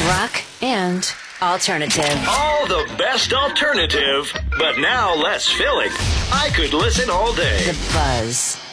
Rock and alternative. All the best alternative, but now less filling. I could listen all day. The Buzz.